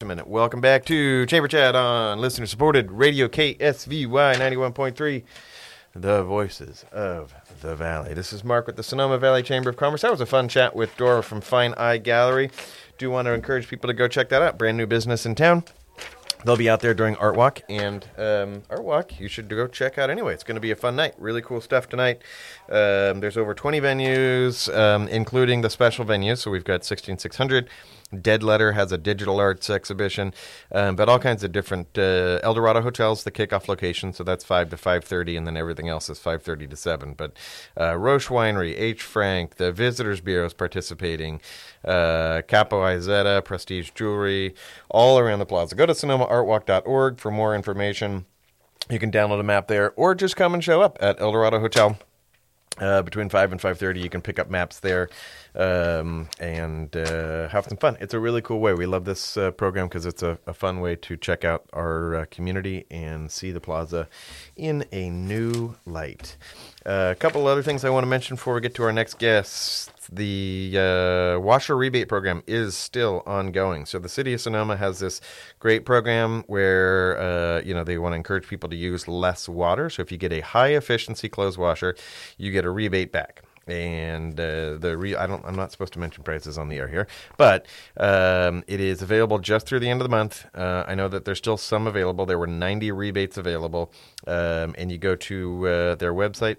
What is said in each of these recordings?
a minute. Welcome back to Chamber Chat on listener-supported Radio KSVY 91.3, the voices of the Valley. This is Mark with the Sonoma Valley Chamber of Commerce. That was a fun chat with Dora from Fine Eye Gallery. Do want to encourage people to go check that out. Brand new business in town. They'll be out there during Art Walk, and Art Walk you should go check out anyway. It's going to be a fun night. Really cool stuff tonight. There's over 20 venues, including the special venues. So we've got 16600. Dead Letter has a digital arts exhibition, but all kinds of different El Dorado Hotels, the kickoff location, so that's 5 to 5:30, and then everything else is 5:30 to 7. But Roche Winery, H. Frank, the Visitors Bureau is participating, Capo Izetta, Prestige Jewelry, all around the plaza. Go to SonomaArtWalk.org for more information. You can download a map there, or just come and show up at El Dorado Hotel. Between 5 and 5:30, you can pick up maps there and have some fun. It's a really cool way. We love this program because it's a fun way to check out our community and see the plaza in a new light. A couple other things I want to mention before we get to our next guest. The washer rebate program is still ongoing. So the city of Sonoma has this great program where they want to encourage people to use less water. So if you get a high efficiency clothes washer, you get a rebate back. And I'm not supposed to mention prices on the air here, but it is available just through the end of the month. I know that there's still some available. There were 90 rebates available, and you go to their website,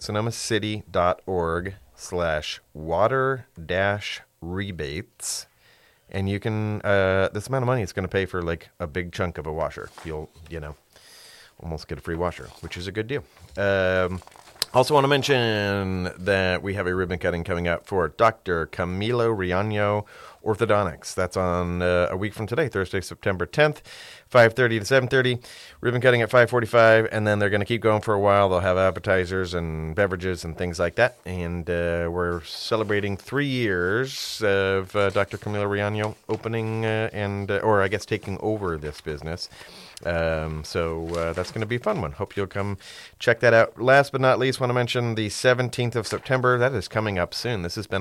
sonomaCity.org/water-rebates, and you can this amount of money is going to pay for like a big chunk of a washer. You'll almost get a free washer, which is a good deal. Also want to mention that we have a ribbon cutting coming up for Dr. Camilo Riaño Orthodontics. That's on a week from today, Thursday, September 10th, 5:30 to 7:30. Ribbon cutting at 5:45, and then they're going to keep going for a while. They'll have appetizers and beverages and things like that. And we're celebrating 3 years of Dr. Camilo Riaño opening or I guess taking over this business. So that's going to be a fun one. Hope you'll come check that out. Last but not least, want to mention the 17th of September. That is coming up soon. This has been